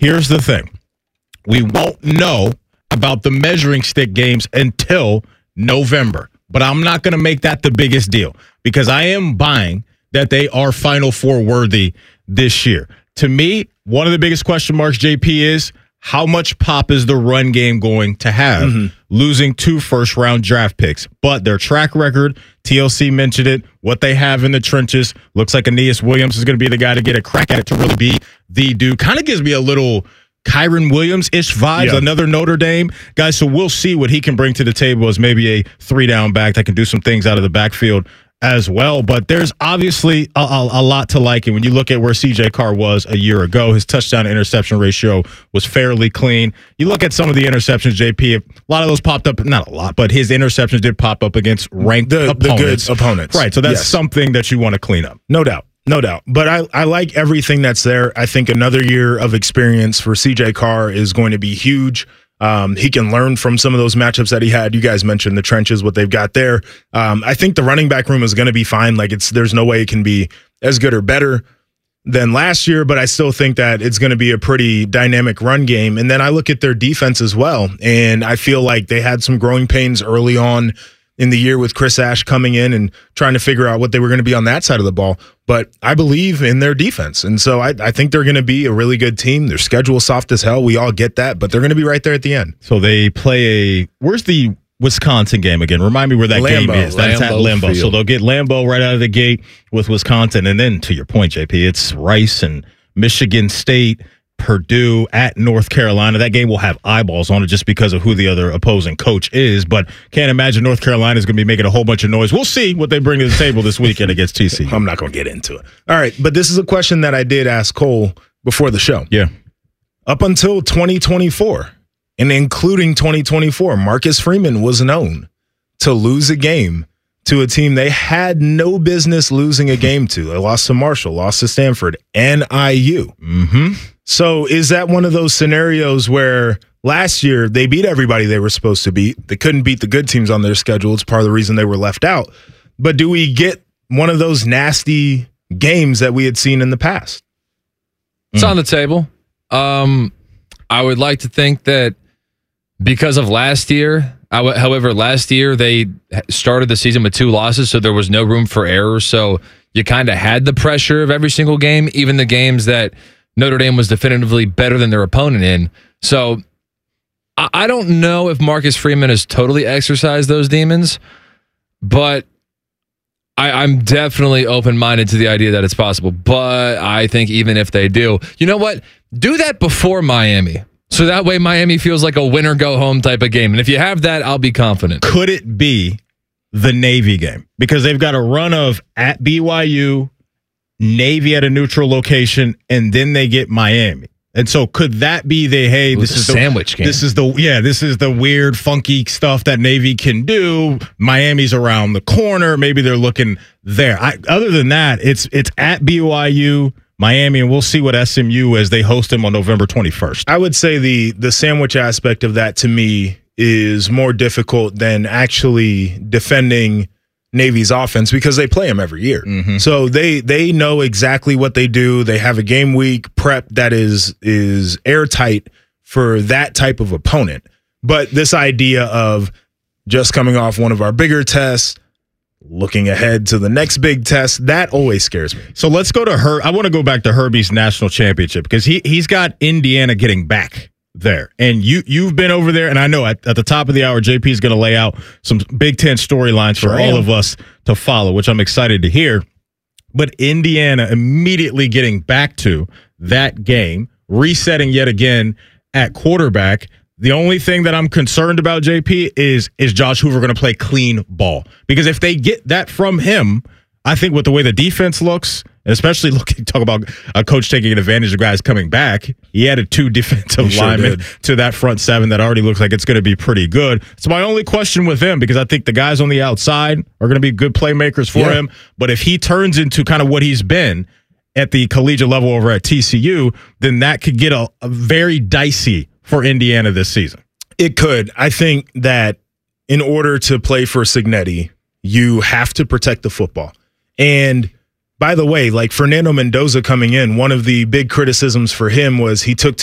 here's the thing. We won't know about the measuring stick games until November. But I'm not going to make that the biggest deal because I am buying that they are Final Four worthy this year. To me, one of the biggest question marks, JP, is how much pop is the run game going to have losing 2 first-round draft picks? But their track record, TLC mentioned it, what they have in the trenches, looks like Aeneas Williams is going to be the guy to get a crack at it to really be the dude. Kind of gives me a little Kyron Williams-ish vibes, another Notre Dame guy. So we'll see what he can bring to the table as maybe a 3-down back that can do some things out of the backfield as well. But there's obviously a lot to like. And when you look at where CJ Carr was a year ago, his touchdown-interception ratio was fairly clean. You look at some of the interceptions, JP, a lot of those popped up, not a lot, but his interceptions did pop up against ranked opponents. The good opponents. Right, so that's something that you want to clean up. No doubt. No doubt. But I like everything that's there. I think another year of experience for CJ Carr is going to be huge. He can learn from some of those matchups that he had. You guys mentioned the trenches, what they've got there. I think the running back room is going to be fine. Like there's no way it can be as good or better than last year, but I still think that it's going to be a pretty dynamic run game. And then I look at their defense as well, and I feel like they had some growing pains early on in the year with Chris Ash coming in and trying to figure out what they were going to be on that side of the ball. But I believe in their defense. And so I think they're going to be a really good team. Their schedule soft as hell. We all get that, but they're going to be right there at the end. So they play where's the Wisconsin game again? Remind me where that game is. That's at Lambeau. Field. So they'll get Lambeau right out of the gate with Wisconsin. And then to your point, JP, it's Rice and Michigan State, Purdue at North Carolina. That game will have eyeballs on it just because of who the other opposing coach is, but can't imagine North Carolina is going to be making a whole bunch of noise. We'll see what they bring to the table this weekend against TCU. I'm not going to get into it. All right, but this is a question that I did ask Cole before the show. Yeah. Up until 2024, and including 2024, Marcus Freeman was known to lose a game to a team they had no business losing a game to. They lost to Marshall, lost to Stanford, and IU. So is that one of those scenarios where last year they beat everybody they were supposed to beat? They couldn't beat the good teams on their schedule. It's part of the reason they were left out. But do we get one of those nasty games that we had seen in the past? It's on the table. I would like to think that because of last year, however, last year they started the season with 2 losses, so there was no room for error. So you kind of had the pressure of every single game, even the games that Notre Dame was definitively better than their opponent in. So I don't know if Marcus Freeman has totally exercised those demons, but I'm definitely open-minded to the idea that it's possible. But I think even if they do, you know what? Do that before Miami. So that way Miami feels like a win-or-go-home type of game. And if you have that, I'll be confident. Could it be the Navy game? Because they've got a run of at BYU, Navy at a neutral location, and then they get Miami. And so could that be this is the sandwich game? This is the weird, funky stuff that Navy can do. Miami's around the corner. Maybe they're looking there. Other than that, it's at BYU, Miami, and we'll see what SMU as they host them on November 21st. I would say the sandwich aspect of that to me is more difficult than actually defending Navy's offense because they play them every year. So they know exactly what they do. They have a game week prep that is airtight for that type of opponent. But this idea of just coming off one of our bigger tests, looking ahead to the next big test, that always scares me. So let's go to I want to go back to Herbie's national championship because he's got Indiana getting back there. And you've been over there, and I know at the top of the hour, JP is going to lay out some Big Ten storylines for all of us to follow, which I'm excited to hear. But Indiana immediately getting back to that game, resetting yet again at quarterback. The only thing that I'm concerned about, JP, is Josh Hoover going to play clean ball? Because if they get that from him, I think with the way the defense looks, and especially talk about a coach taking advantage of guys coming back, he added 2 defensive linemen to that front 7 that already looks like it's going to be pretty good. It's my only question with him because I think the guys on the outside are going to be good playmakers for him. But if he turns into kind of what he's been at the collegiate level over at TCU, then that could get a very dicey for Indiana this season. It could. I think that in order to play for Cignetti, you have to protect the football. And by the way, like Fernando Mendoza coming in, one of the big criticisms for him was he took